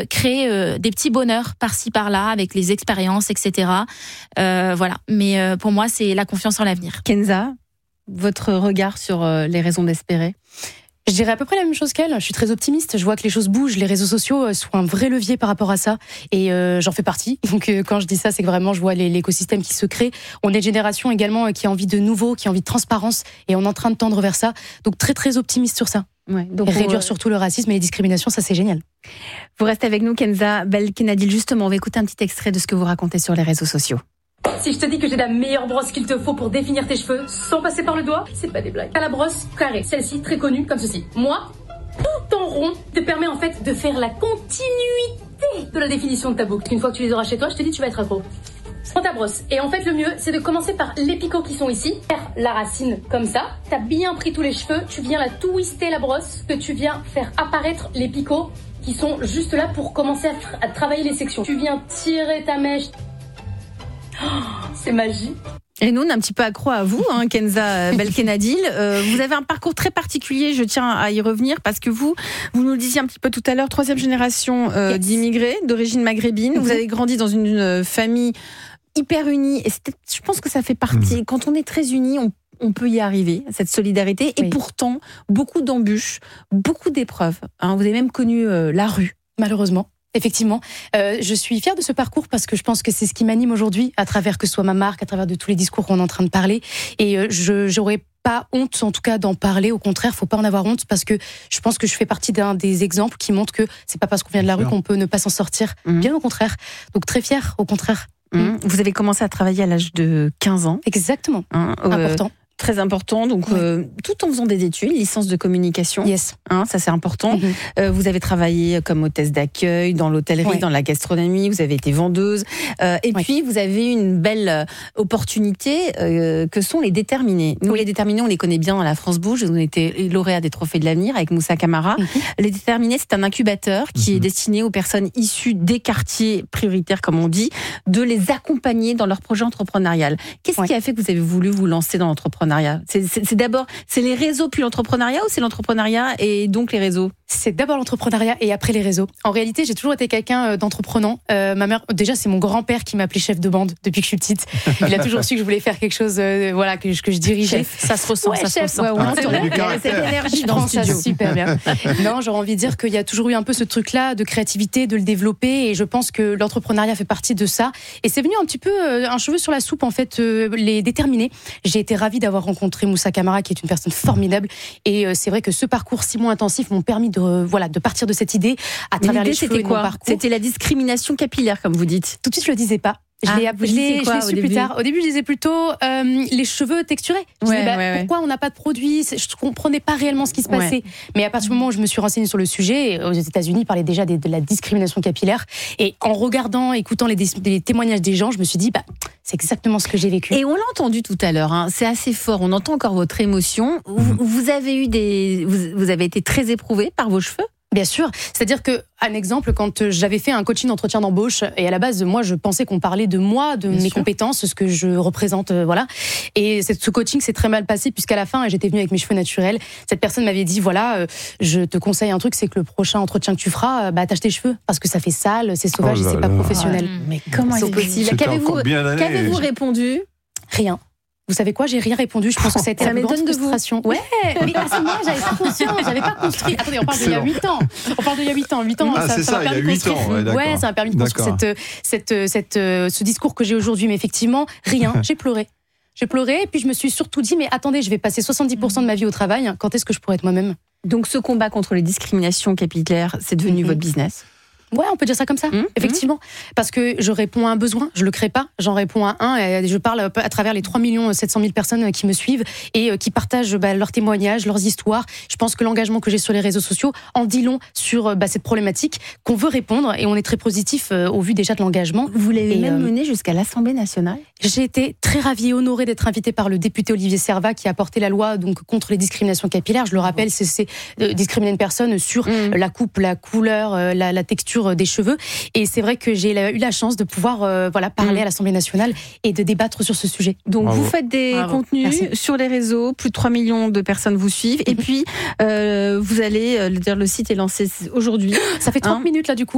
créer des petits bonheurs par-ci par-là avec les expériences, etc. Voilà. Mais pour moi, c'est la confiance en l'avenir. Kenza, votre regard sur les raisons d'espérer? Je dirais à peu près la même chose qu'elle. Je suis très optimiste. Je vois que les choses bougent. Les réseaux sociaux sont un vrai levier par rapport à ça. Et j'en fais partie. Donc quand je dis ça, c'est que vraiment, je vois l'écosystème qui se crée. On est une génération également qui a envie de nouveau, qui a envie de transparence. Et on est en train de tendre vers ça. Donc très, très optimiste sur ça. Ouais, donc et réduire surtout le racisme et les discriminations, ça c'est génial. Vous restez avec nous, Kenza Belknadil. Justement, on va écouter un petit extrait de ce que vous racontez sur les réseaux sociaux. Si je te dis que j'ai la meilleure brosse qu'il te faut pour définir tes cheveux sans passer par le doigt, c'est pas des blagues. T'as la brosse carrée, celle-ci très connue comme ceci. Moi, tout en rond te permet en fait de faire la continuité de la définition de ta boucle. Une fois que tu les auras chez toi, je te dis tu vas être accro. Prends ta brosse. Et en fait, le mieux, c'est de commencer par les picots qui sont ici. Faire la racine comme ça. T'as bien pris tous les cheveux. Tu viens la twister la brosse. Que tu viens faire apparaître les picots qui sont juste là pour commencer à travailler les sections. Tu viens tirer ta mèche. Oh, c'est magique. Et nous, on est un petit peu accro à vous, Kenza Belknadil. Vous avez un parcours très particulier, je tiens à y revenir, parce que vous nous le disiez un petit peu tout à l'heure, 3e génération d'immigrés d'origine maghrébine. Vous avez grandi dans une famille hyper unie. Et je pense que ça fait partie. Quand on est très unis, on peut y arriver, cette solidarité. Et pourtant, beaucoup d'embûches, beaucoup d'épreuves. Vous avez même connu la rue. Malheureusement. Effectivement, je suis fière de ce parcours parce que je pense que c'est ce qui m'anime aujourd'hui à travers que ce soit ma marque, à travers de tous les discours qu'on est en train de parler. Et j'aurais pas honte, en tout cas, d'en parler. Au contraire, faut pas en avoir honte parce que je pense que je fais partie d'un des exemples qui montrent que c'est pas parce qu'on vient de la rue qu'on peut ne pas s'en sortir. Bien au contraire. Donc très fière, au contraire. Vous avez commencé à travailler à l'âge de 15 ans. Exactement. Important. Très important, donc tout en faisant des études, licence de communication. Yes. Ça c'est important. Vous avez travaillé comme hôtesse d'accueil, dans l'hôtellerie, dans la gastronomie, vous avez été vendeuse. Et puis vous avez une belle opportunité que sont les déterminés. Nous les déterminés, on les connaît bien à la France Bouge, on a été lauréats des Trophées de l'avenir avec Moussa Camara. Les déterminés, c'est un incubateur qui est destiné aux personnes issues des quartiers prioritaires, comme on dit, de les accompagner dans leur projet entrepreneurial. Qu'est-ce qui a fait que vous avez voulu vous lancer dans l'entrepreneuriat ? C'est d'abord, c'est les réseaux puis l'entrepreneuriat, ou c'est l'entrepreneuriat et donc les réseaux? C'est d'abord l'entrepreneuriat et après les réseaux. En réalité, j'ai toujours été quelqu'un d'entreprenant. Ma mère, déjà, c'est mon grand-père qui m'a appelé chef de bande depuis que je suis petite. Il a toujours su que je voulais faire quelque chose, que je dirigeais. Chef, ça se ressent, ça se ressent. Cette énergie dans le studio. Ça super bien. Non, j'aurais envie de dire qu'il y a toujours eu un peu ce truc-là de créativité, de le développer, et je pense que l'entrepreneuriat fait partie de ça. Et c'est venu un petit peu un cheveu sur la soupe, en fait, les déterminés. J'ai été ravie d'avoir rencontré Moussa Camara, qui est une personne formidable. Et c'est vrai que ce parcours 6 mois intensif m'ont permis de partir de cette idée à travers les cheveux et mon parcours. C'était la discrimination capillaire, comme vous dites. Tout de suite, je le disais pas. Je l'ai su plus tard. Au début, je disais plutôt les cheveux texturés. Je disais pourquoi on n'a pas de produits. Je comprenais pas réellement ce qui se passait. Mais à partir du moment où je me suis renseignée sur le sujet, aux États-Unis, ils parlaient déjà de la discrimination capillaire. Et en regardant, écoutant les témoignages des gens, je me suis dit, c'est exactement ce que j'ai vécu. Et on l'a entendu tout à l'heure. C'est assez fort. On entend encore votre émotion. Vous avez vous avez été très éprouvé par vos cheveux. Bien sûr, c'est-à-dire que, un exemple, quand j'avais fait un coaching d'entretien d'embauche, et à la base, moi, je pensais qu'on parlait de moi, de mes compétences, ce que je représente, voilà. Et ce coaching s'est très mal passé, puisqu'à la fin, j'étais venue avec mes cheveux naturels. Cette personne m'avait dit, je te conseille un truc, c'est que le prochain entretien que tu feras, attache tes cheveux, parce que ça fait sale, c'est sauvage, et c'est pas professionnel. Mais comment est-ce possible? Qu'avez-vous répondu? Rien. Vous savez quoi, j'ai rien répondu. Je pense que ça a été la frustration. Ouais, mais à ce moment-là, j'avais pas conscience, j'avais pas construit. Attendez, on parle d'il y a 8 ans. On parle d'il y a 8 ans. 8 ans, ça m'a permis de construire. Ouais, ça m'a permis de construire ce discours que j'ai aujourd'hui. Mais effectivement, rien. J'ai pleuré. J'ai pleuré, et puis je me suis surtout dit, mais attendez, je vais passer 70% de ma vie au travail. Quand est-ce que je pourrais être moi-même? Donc ce combat contre les discriminations capillaires, c'est devenu votre business? Ouais, on peut dire ça comme ça, effectivement. Parce que je réponds à un besoin, je le crée pas, j'en réponds à un, et je parle à travers les 3 700 000 personnes qui me suivent et qui partagent leurs témoignages, leurs histoires. Je pense que l'engagement que j'ai sur les réseaux sociaux en dit long sur cette problématique qu'on veut répondre, et on est très positif au vu déjà de l'engagement. Vous l'avez même mené jusqu'à l'Assemblée nationale? J'ai été très ravie et honorée d'être invitée par le député Olivier Servat qui a porté la loi contre les discriminations capillaires. Je le rappelle, c'est discriminer une personne sur la coupe, la couleur, la texture des cheveux, et c'est vrai que j'ai eu la chance de pouvoir parler à l'Assemblée nationale et de débattre sur ce sujet. Donc vous faites des contenus sur les réseaux, plus de 3 millions de personnes vous suivent, et puis vous allez, le site est lancé aujourd'hui. Ça fait 30 minutes là du coup.